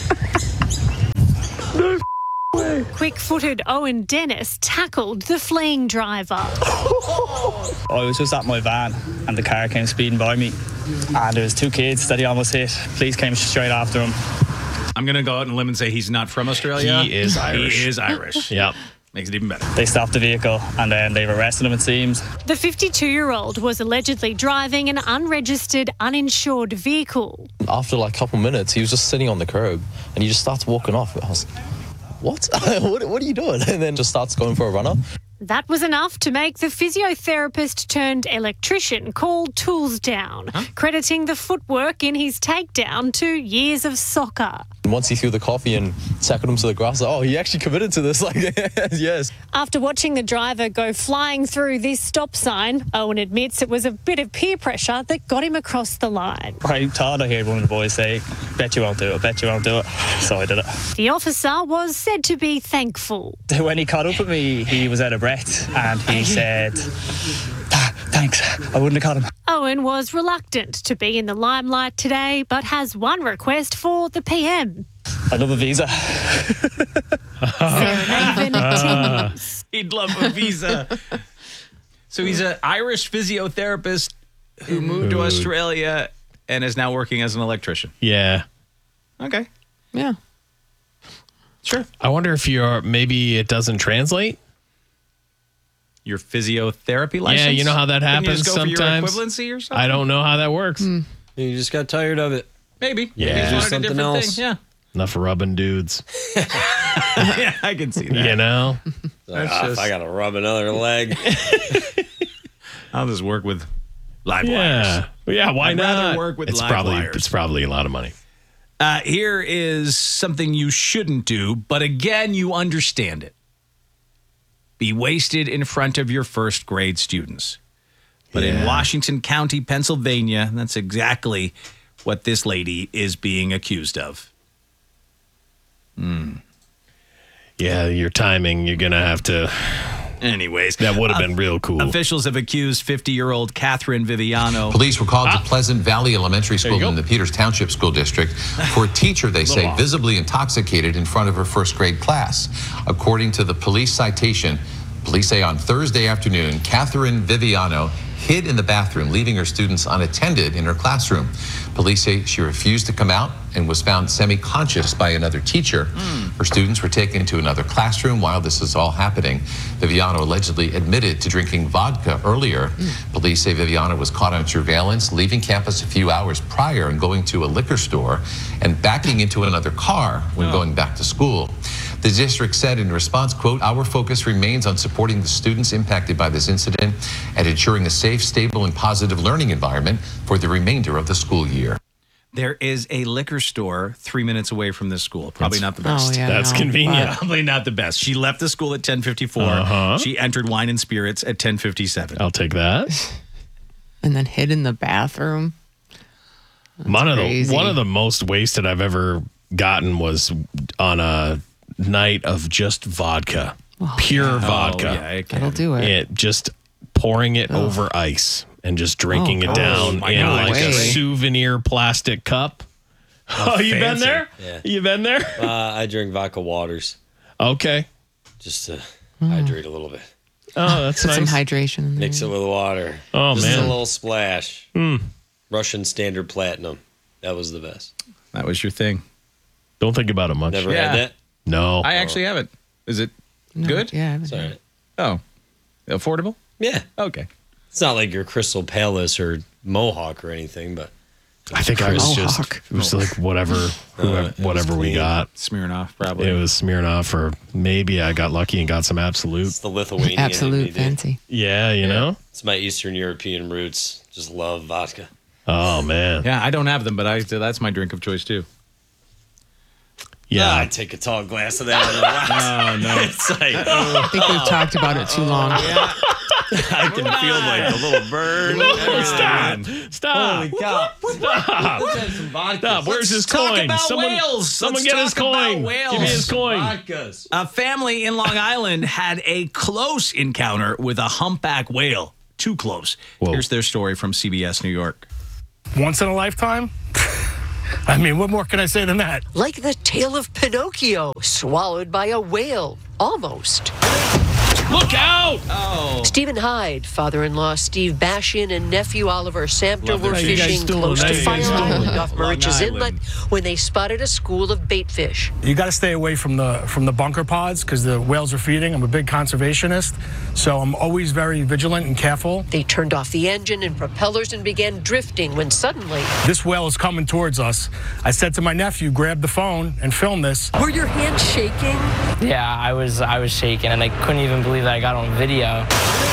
Quick-footed Owen Dennis tackled the fleeing driver. I was just at my van and the car came speeding by me and there was 2 kids that he almost hit. Police came straight after him. I'm going to go out on a limb and say he's not from Australia. He is Irish. He is Irish. Yep. Makes it even better. They stopped the vehicle and then they've arrested him, it seems. The 52-year-old was allegedly driving an unregistered, uninsured vehicle. After like a couple minutes, he was just sitting on the curb and he just starts walking off. I was what? What are you doing? And then just starts going for a runner. That was enough to make the physiotherapist turned electrician call tools down, crediting the footwork in his takedown to years of soccer. And once he threw the coffee and tackled him to the grass, oh, he actually committed to this. Like, yes. After watching the driver go flying through this stop sign, Owen admits it was a bit of peer pressure that got him across the line. I thought I heard one of the boys say, bet you won't do it, bet you won't do it. So I did it. The officer was said to be thankful. When he caught up with me, he was out of breath and he said, thanks, I wouldn't have caught him. Owen was reluctant to be in the limelight today, but has one request for the PM. I'd love a visa. He'd love a visa. So he's an Irish physiotherapist who moved to Australia and is now working as an electrician. Yeah. Okay. Yeah. Sure. I wonder if maybe it doesn't translate. Your physiotherapy license? Yeah, you know how that Couldn't happens you just go sometimes. For your equivalency or something? I don't know how that works. You just got tired of it. Maybe. Yeah. Maybe he wanted something a different else. thing. Yeah. Enough rubbing dudes. Yeah, I can see that. You know? If I got to rub another leg. I'll just work with live Yeah. wires. Yeah, why I'd not? rather work with it's live probably wires. It's probably a lot of money. Here is something you shouldn't do, but again, you understand it. Be wasted in front of your first grade students. But in Washington County, Pennsylvania, that's exactly what this lady is being accused of. Yeah, your timing, you're going to have to... Anyways. That would have been real cool. Officials have accused 50-year-old Catherine Viviano. Police were called to Pleasant Valley Elementary School in the Peters Township School District for a teacher, they say, visibly intoxicated in front of her first grade class. According to the police citation, police say on Thursday afternoon, Catherine Viviano hid in the bathroom, leaving her students unattended in her classroom. Police say she refused to come out and was found semi-conscious by another teacher. Her students were taken to another classroom while this is all happening. Viviano allegedly admitted to drinking vodka earlier. Police say Viviano was caught on surveillance, leaving campus a few hours prior and going to a liquor store and backing into another car when going back to school. The district said in response, quote, "Our focus remains on supporting the students impacted by this incident and ensuring a safe, stable, and positive learning environment for the remainder of the school year." There is a liquor store 3 minutes away from this school. Probably not the best. Oh, yeah, That's convenient. Probably not the best. She left the school at 10:54. She entered Wine and Spirits at 10:57. I'll take that. And then hid in the bathroom. One of the most wasted I've ever gotten was on a night of just vodka. Pure vodka. That'll do it. It just pouring it over ice and just drinking it down in like a souvenir plastic cup. Oh, you been there? Yeah. You been there? I drink vodka waters. Okay. Just to hydrate a little bit. Oh, that's nice. Some hydration in there. Mix it with water. Oh, just man. a little splash. Russian Standard Platinum. That was the best. That was your thing. Don't think about it much. Never had that? No. I actually haven't. Is it good? Yeah. It's all right. Oh. Affordable? Yeah. Okay. It's not like your Crystal Palace or Mohawk or anything, but I think I was it was like whatever we got. Smirnoff, probably. It was Smirnoff, or maybe I got lucky and got some Absolute. It's the Lithuanian. Absolute fancy. Yeah, you know? It's my Eastern European roots. Just love vodka. Oh, man. Yeah, I don't have them, but that's my drink of choice, too. Yeah. I'd take a tall glass of that. No. It's like, I think we've talked about it too long. Yeah. I can feel like a little burn. Stop. Holy cow. Stop. Where's his coin? Someone get his coin. Give me his coin. Vodkas. A family in Long Island had a close encounter with a humpback whale. Too close. Whoa. Here's their story from CBS New York. Once in a lifetime? I mean, what more can I say than that? Like the tale of Pinocchio, swallowed by a whale. Almost. Look out! Oh. Stephen Hyde, father-in-law Steve Bashian, and nephew Oliver Samter were fishing close to Fire Island off Moriches Inlet when they spotted a school of bait fish. You got to stay away from the bunker pods because the whales are feeding. I'm a big conservationist, so I'm always very vigilant and careful. They turned off the engine and propellers and began drifting when suddenly... This whale is coming towards us. I said to my nephew, grab the phone and film this. Were your hands shaking? Yeah, I was shaking, and I couldn't even believe that I got on video.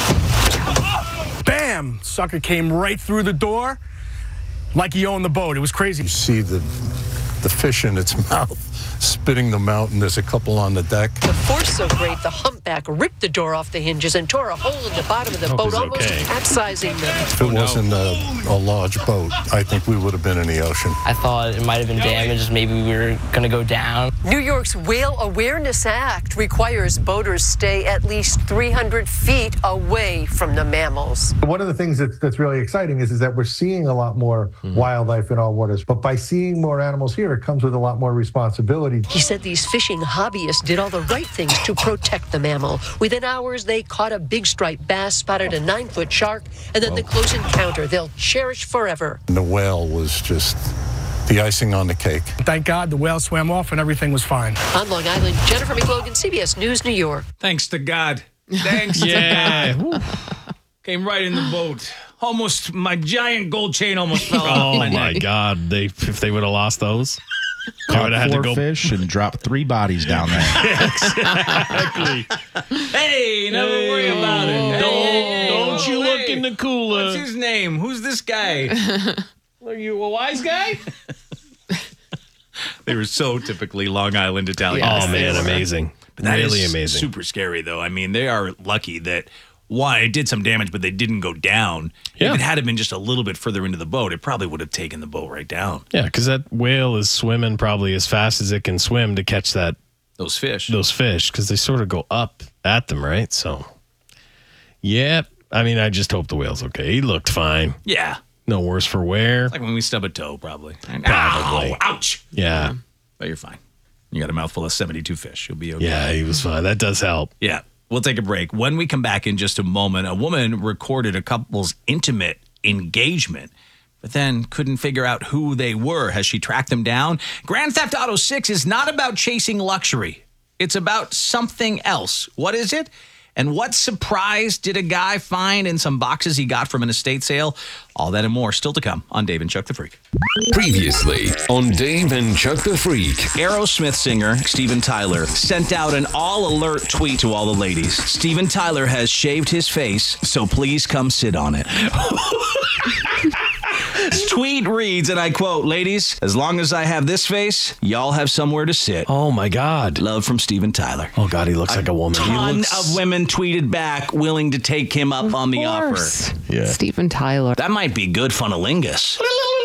Bam! Sucker came right through the door like he owned the boat. It was crazy. You see the fish in its mouth, spitting them out, and there's a couple on the deck. The force so great, the humpback ripped the door off the hinges and tore a hole in the bottom of the boat, almost capsizing them. If it wasn't a large boat, I think we would have been in the ocean. I thought it might have been damaged. Maybe we were going to go down. New York's Whale Awareness Act requires boaters stay at least 300 feet away from the mammals. One of the things that's really exciting is that we're seeing a lot more wildlife in our waters. But by seeing more animals here, it comes with a lot more responsibility. He said these fishing hobbyists did all the right things to protect the mammal. Within hours, they caught a big striped bass, spotted a 9-foot shark, and then the close encounter they'll cherish forever. And the whale was just the icing on the cake. Thank God the whale swam off and everything was fine. On Long Island, Jennifer McLogan, CBS News, New York. Thanks to God. Thanks to God. Came right in the boat. Almost, my giant gold chain almost fell off my neck. Oh, my God. If they would have lost those, I would have had to go fish and drop 3 bodies down there. Exactly. Hey, never worry about it. Don't you look in the cooler. What's his name? Who's this guy? Are you a wise guy? They were so typically Long Island Italian. Oh, man, amazing. But that really is amazing. Super scary, though. I mean, they are lucky that, one, it did some damage, but they didn't go down. Yeah. If it had been just a little bit further into the boat, it probably would have taken the boat right down. Yeah, because that whale is swimming probably as fast as it can swim to catch those fish, because they sort of go up at them, right? So, yeah, I mean, I just hope the whale's okay. He looked fine. Yeah. No worse for wear. Like when we stub a toe, probably. Probably. Ow, ouch. Yeah. But you're fine. You got a mouthful of 72 fish. You'll be okay. Yeah, he was fine. That does help. Yeah. We'll take a break. When we come back in just a moment, a woman recorded a couple's intimate engagement, but then couldn't figure out who they were. Has she tracked them down? Grand Theft Auto 6 is not about chasing luxury. It's about something else. What is it? And what surprise did a guy find in some boxes he got from an estate sale? All that and more still to come on Dave and Chuck the Freak. Previously on Dave and Chuck the Freak. Aerosmith singer Steven Tyler sent out an all-alert tweet to all the ladies. Steven Tyler has shaved his face, so please come sit on it. His tweet reads, and I quote, "Ladies, as long as I have this face, y'all have somewhere to sit." Oh, my God. Love from Steven Tyler. Oh, God, he looks like a woman. A ton of women tweeted back willing to take him up on the offer. Yeah. Steven Tyler. That might be good funnelingus.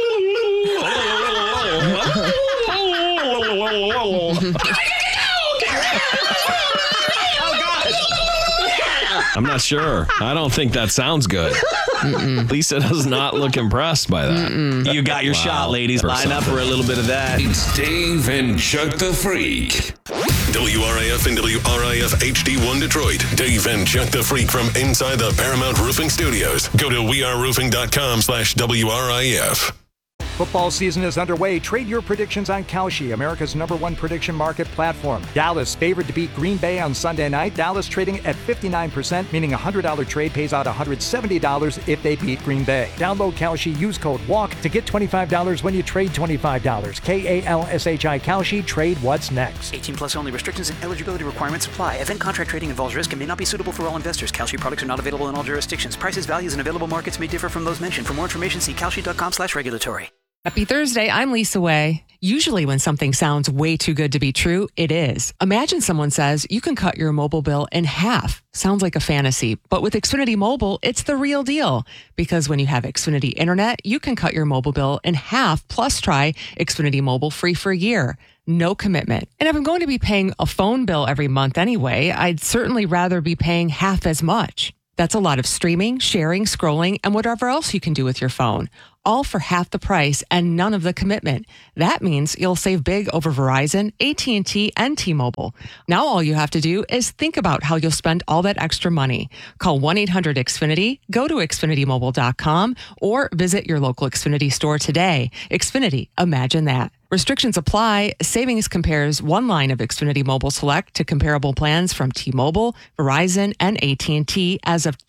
I'm not sure. I don't think that sounds good. Lisa does not look impressed by that. You got your shot, ladies. Line up for a little bit of that. It's Dave and Chuck the Freak. WRIF and WRIF HD1 Detroit. Dave and Chuck the Freak from inside the Paramount Roofing Studios. Go to weareroofing.com/WRIF. Football season is underway. Trade your predictions on Kalshi, America's #1 prediction market platform. Dallas favored to beat Green Bay on Sunday night. Dallas trading at 59%, meaning a $100 trade pays out $170 if they beat Green Bay. Download Kalshi, use code WALK to get $25 when you trade $25. KALSHI Kalshi, trade what's next. 18 plus only. Restrictions and eligibility requirements apply. Event contract trading involves risk and may not be suitable for all investors. Kalshi products are not available in all jurisdictions. Prices, values, and available markets may differ from those mentioned. For more information, see kalshi.com/regulatory. Happy Thursday. I'm Lisa Way. Usually when something sounds way too good to be true, it is. Imagine someone says you can cut your mobile bill in half. Sounds like a fantasy, but with Xfinity Mobile, it's the real deal. Because when you have Xfinity Internet, you can cut your mobile bill in half, plus try Xfinity Mobile free for a year. No commitment. And if I'm going to be paying a phone bill every month anyway, I'd certainly rather be paying half as much. That's a lot of streaming, sharing, scrolling, and whatever else you can do with your phone, all for half the price and none of the commitment. That means you'll save big over Verizon, AT&T, and T-Mobile. Now all you have to do is think about how you'll spend all that extra money. Call 1-800-XFINITY, go to XfinityMobile.com, or visit your local Xfinity store today. Xfinity, imagine that. Restrictions apply. Savings compares one line of Xfinity Mobile Select to comparable plans from T-Mobile, Verizon, and AT&T as of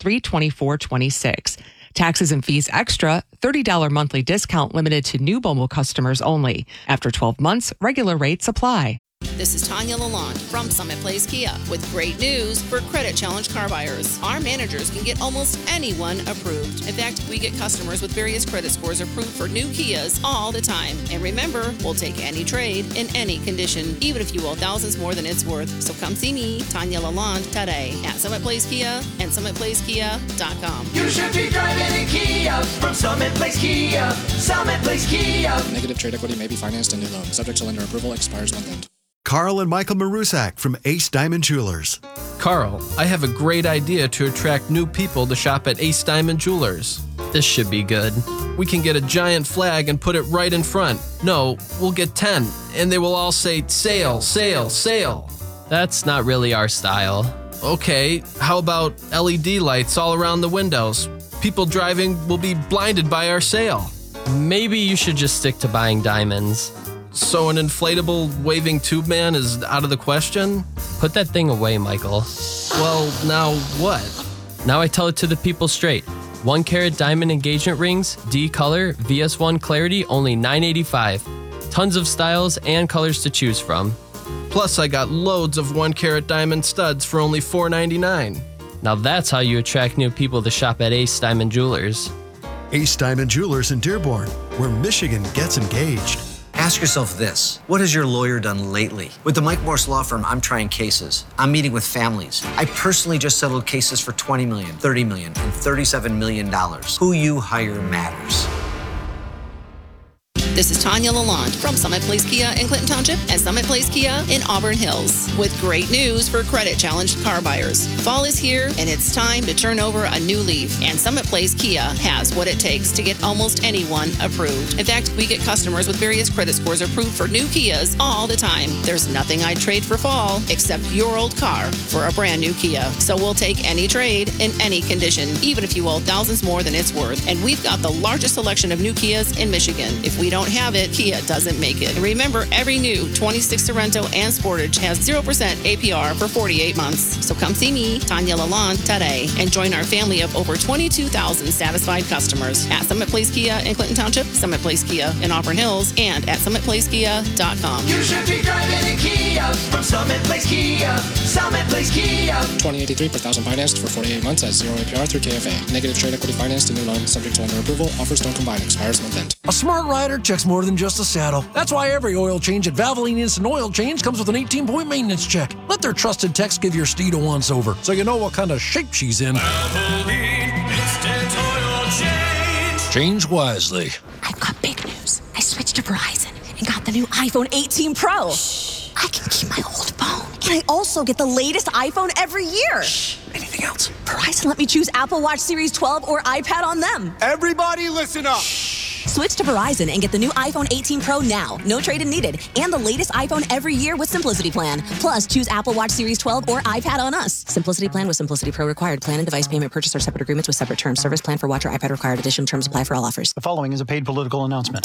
3/24/26. Taxes and fees extra, $30 monthly discount limited to new mobile customers only. After 12 months, regular rates apply. This is Tanya Lalonde from Summit Place Kia with great news for credit challenge car buyers. Our managers can get almost anyone approved. In fact, we get customers with various credit scores approved for new Kias all the time. And remember, we'll take any trade in any condition, even if you owe thousands more than it's worth. So come see me, Tanya Lalonde, today at Summit Place Kia and SummitPlaceKia.com. You should be driving a Kia from Summit Place Kia. Summit Place Kia. Negative trade equity may be financed in new loan. Subject to lender approval. Expires month end. Carl and Michael Marusak from Ace Diamond Jewelers. Carl, I have a great idea to attract new people to shop at Ace Diamond Jewelers. This should be good. We can get a giant flag and put it right in front. No, we'll get 10, and they will all say, sale, sale, sale. That's not really our style. Okay, how about LED lights all around the windows? People driving will be blinded by our sale. Maybe you should just stick to buying diamonds. So an inflatable waving tube man is out of the question? Put that thing away, Michael. Well, now what? Now I tell it to the people straight. 1 carat diamond engagement rings, D color, VS1 clarity, only $9.85. Tons of styles and colors to choose from. Plus I got loads of 1 carat diamond studs for only $4.99. Now that's how you attract new people to shop at Ace Diamond Jewelers. Ace Diamond Jewelers in Dearborn, where Michigan gets engaged. Ask yourself this. What has your lawyer done lately? With the Mike Morse Law Firm, I'm trying cases. I'm meeting with families. I personally just settled cases for $20 million, $30 million, and $37 million. Who you hire matters. This is Tanya Lalonde from Summit Place Kia in Clinton Township and Summit Place Kia in Auburn Hills with great news for credit-challenged car buyers. Fall is here, and it's time to turn over a new leaf. And Summit Place Kia has what it takes to get almost anyone approved. In fact, we get customers with various credit scores approved for new Kias all the time. There's nothing I'd trade for fall except your old car for a brand new Kia. So we'll take any trade in any condition, even if you owe thousands more than it's worth. And we've got the largest selection of new Kias in Michigan. If we don't have it, Kia doesn't make it. And remember, every new 26 Sorento and Sportage has 0% APR for 48 months. So come see me, Tanya Lalonde, today and join our family of over 22,000 satisfied customers at Summit Place Kia in Clinton Township, Summit Place Kia in Auburn Hills, and at SummitPlaceKia.com. You should be driving a Kia from Summit Place Kia. Summit Place Kia. $20.83 per thousand financed for 48 months at 0 APR through KFA. Negative trade equity financed in new loan. Subject to lender approval. Offers don't combine. Expires month end. A smart rider checks more than just a saddle. That's why every oil change at Valvoline Instant Oil Change comes with an 18-point maintenance check. Let their trusted techs give your steed a once-over so you know what kind of shape she's in. Valvoline Instant Oil Change. Change wisely. I've got big news. I switched to Verizon and got the new iPhone 18 Pro. Shh. I can keep my old phone. And I also get the latest iPhone every year. Shh. Anything else? Verizon let me choose Apple Watch Series 12 or iPad on them. Everybody listen up. Switch to Verizon and get the new iPhone 18 Pro now. No trade-in needed. And the latest iPhone every year with Simplicity Plan. Plus, choose Apple Watch Series 12 or iPad on us. Simplicity Plan with Simplicity Pro required. Plan and device payment purchase are separate agreements with separate terms. Service plan for watch or iPad required. Additional terms apply for all offers. The following is a paid political announcement.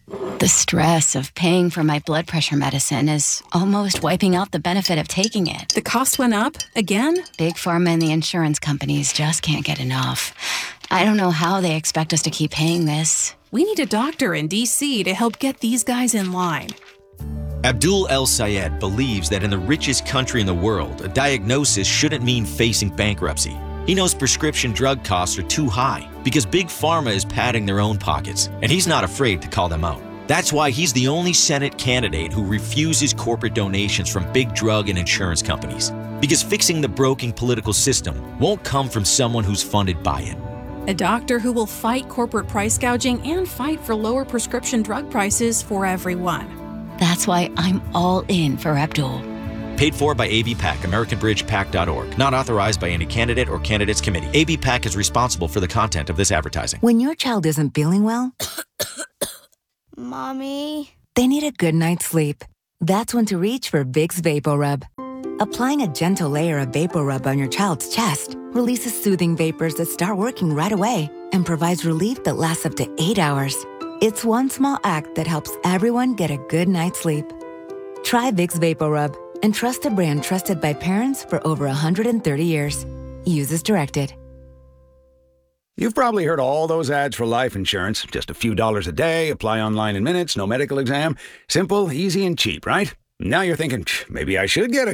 The stress of paying for my blood pressure medicine is almost wiping out the benefit of taking it. The cost went up again? Big Pharma and the insurance companies just can't get enough. I don't know how they expect us to keep paying this. We need a doctor in D.C. to help get these guys in line. Abdul El Sayed believes that in the richest country in the world, a diagnosis shouldn't mean facing bankruptcy. He knows prescription drug costs are too high because Big Pharma is padding their own pockets, and he's not afraid to call them out. That's why he's the only Senate candidate who refuses corporate donations from big drug and insurance companies. Because fixing the broken political system won't come from someone who's funded by it. A doctor who will fight corporate price gouging and fight for lower prescription drug prices for everyone. That's why I'm all in for Abdul. Paid for by ABPAC, AmericanBridgePAC.org. Not authorized by any candidate or candidates committee. ABPAC is responsible for the content of this advertising. When your child isn't feeling well, Mommy, they need a good night's sleep. That's when to reach for Vicks VapoRub. Applying a gentle layer of VapoRub on your child's chest releases soothing vapors that start working right away and provides relief that lasts up to 8 hours. It's one small act that helps everyone get a good night's sleep. Try Vicks VapoRub and trust a brand trusted by parents for over 130 years. Use as directed. You've probably heard all those ads for life insurance. Just a few dollars a day, apply online in minutes, no medical exam. Simple, easy, and cheap, right? Now you're thinking, maybe I should get a